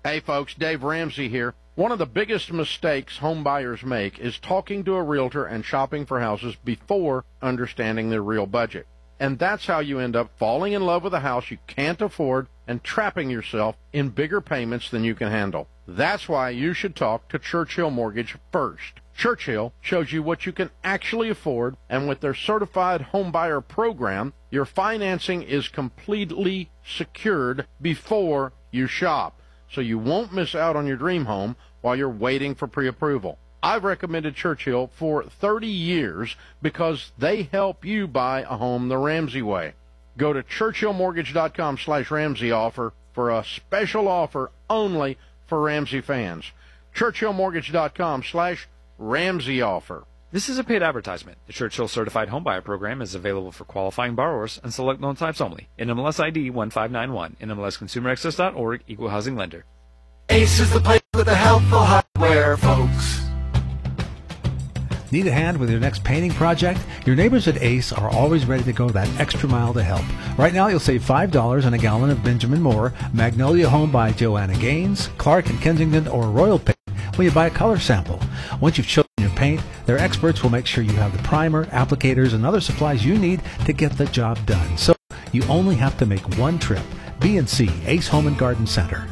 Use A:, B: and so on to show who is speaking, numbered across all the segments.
A: Hey folks, Dave Ramsey here. One of the biggest mistakes home buyers make is talking to a realtor and shopping for houses before understanding their real budget. And that's how you end up falling in love with a house you can't afford and trapping yourself in bigger payments than you can handle. That's why you should talk to Churchill Mortgage first. Churchill shows you what you can actually afford, and with their certified home buyer program, your financing is completely secured before you shop, so you won't miss out on your dream home while you're waiting for pre-approval. I've recommended Churchill for 30 years because they help you buy a home the Ramsey way. Go to churchillmortgage.com/Ramsey offer for a special offer only for Ramsey fans. churchillmortgage.com/Ramsey offer.
B: This is a paid advertisement. The Churchill Certified Homebuyer Program is available for qualifying borrowers and select loan types only. NMLS ID 1591. NMLSConsumerAccess.org. Equal housing lender.
C: Ace is the place with the helpful hardware, folks.
D: Need a hand with your next painting project? Your neighbors at Ace are always ready to go that extra mile to help. Right now, you'll save $5 on a gallon of Benjamin Moore, Magnolia Home by Joanna Gaines, Clark and Kensington, or Royal Paint when you buy a color sample. Once you've chosen your paint, their experts will make sure you have the primer, applicators, and other supplies you need to get the job done. So you only have to make one trip. B&C, Ace Home and Garden Center.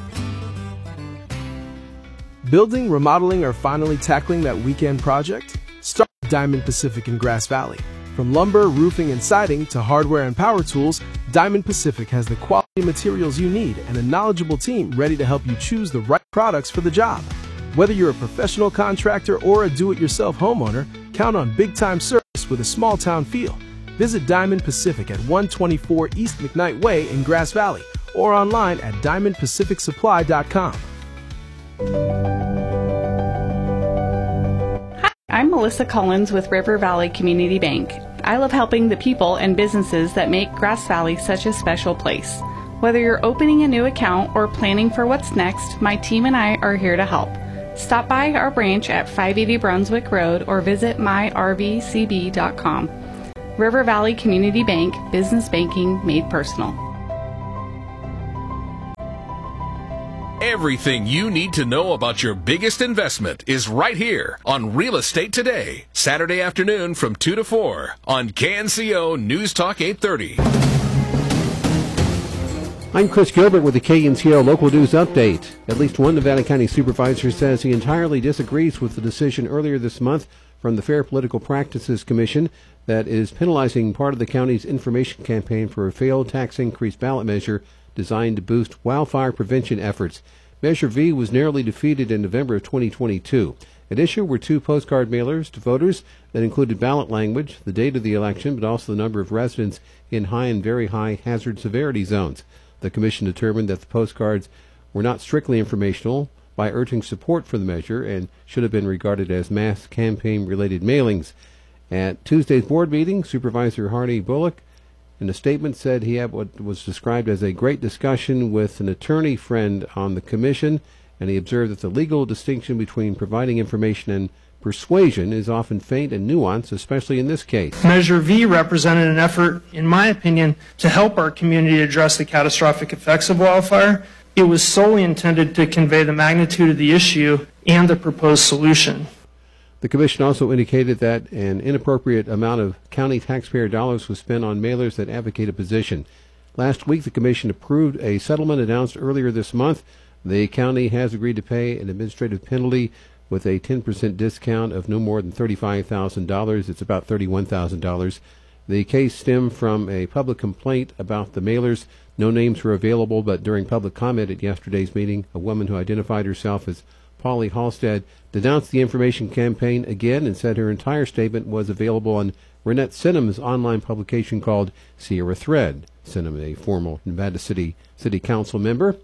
E: Building, remodeling, or finally tackling that weekend project? Start with Diamond Pacific in Grass Valley. From lumber, roofing, and siding to hardware and power tools, Diamond Pacific has the quality materials you need and a knowledgeable team ready to help you choose the right products for the job. Whether you're a professional contractor or a do-it-yourself homeowner, count on big-time service with a small-town feel. Visit Diamond Pacific at 124 East McKnight Way in Grass Valley or online at diamondpacificsupply.com.
F: I'm Melissa Collins with River Valley Community Bank. I love helping the people and businesses that make Grass Valley such a special place. Whether you're opening a new account or planning for what's next, my team and I are here to help. Stop by our branch at 580 Brunswick Road or visit myrvcb.com. River Valley Community Bank, business banking made personal.
G: Everything you need to know about your biggest investment is right here on Real Estate Today, Saturday afternoon from 2 to 4 on KNCO News Talk 830.
H: I'm Chris Gilbert with the KNCO Local News Update. At least one Nevada County supervisor says he entirely disagrees with the decision earlier this month from the Fair Political Practices Commission that is penalizing part of the county's information campaign for a failed tax increase ballot measure designed to boost wildfire prevention efforts. Measure V was narrowly defeated in November of 2022. At issue were two postcard mailers to voters that included ballot language, the date of the election, but also the number of residents in high and very high hazard severity zones. The commission determined that the postcards were not strictly informational by urging support for the measure and should have been regarded as mass campaign-related mailings. At Tuesday's board meeting, Supervisor Hardy Bullock in a statement said he had what was described as a great discussion with an attorney friend on the commission, and he observed that the legal distinction between providing information and persuasion is often faint and nuanced, especially in this case.
I: Measure V represented an effort, in my opinion, to help our community address the catastrophic effects of wildfire. It was solely intended to convey the magnitude of the issue and the proposed solution.
H: The commission also indicated that an inappropriate amount of county taxpayer dollars was spent on mailers that advocate a position. Last week, the commission approved a settlement announced earlier this month. The county has agreed to pay an administrative penalty with a 10% discount of no more than $35,000. It's about $31,000. The case stemmed from a public complaint about the mailers. No names were available, but during public comment at yesterday's meeting, a woman who identified herself as Polly Halstead denounced the information campaign again and said her entire statement was available on Renette Sinham's online publication called Sierra Thread. Sinham, a former Nevada City Council member.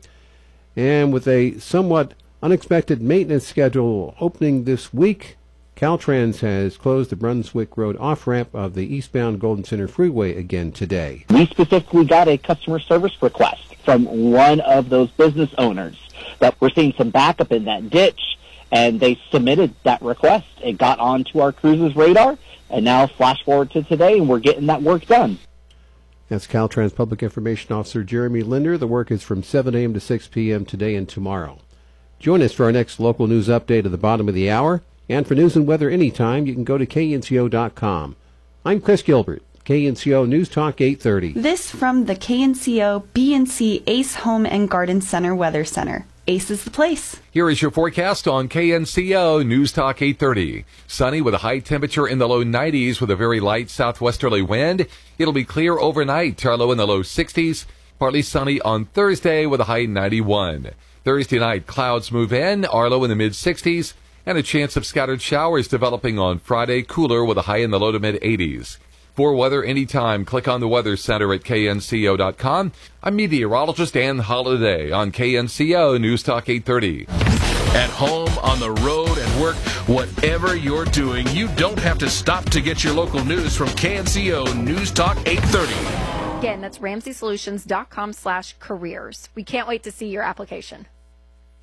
H: And with a somewhat unexpected maintenance schedule opening this week, Caltrans has closed the Brunswick Road off-ramp of the eastbound Golden Center Freeway again today.
J: We specifically got a customer service request from one of those business owners that we're seeing some backup in that ditch, and they submitted that request. It got onto our crew's radar, and now flash forward to today, and we're getting that work done.
H: That's Caltrans Public Information Officer Jeremy Linder. The work is from 7 a.m. to 6 p.m. today and tomorrow. Join us for our next local news update at the bottom of the hour. And for news and weather anytime, you can go to knco.com. I'm Chris Gilbert, KNCO News Talk 830.
K: This from the KNCO BNC Ace Home and Garden Center Weather Center. Ace is the place.
L: Here is your forecast on KNCO News Talk 830. Sunny with a high temperature in the low 90s with a very light southwesterly wind. It'll be clear overnight, our low in the low 60s. Partly sunny on Thursday with a high 91. Thursday night, clouds move in, our low in the mid 60s. And a chance of scattered showers developing on Friday, cooler with a high in the low to mid 80s. For weather anytime, click on the Weather Center at knco.com. I'm meteorologist Ann Holiday on KNCO News Talk 830.
G: At home, on the road, at work, whatever you're doing, you don't have to stop to get your local news from KNCO News Talk 830.
M: Again, that's RamseySolutions.com/careers. We can't wait to see your application.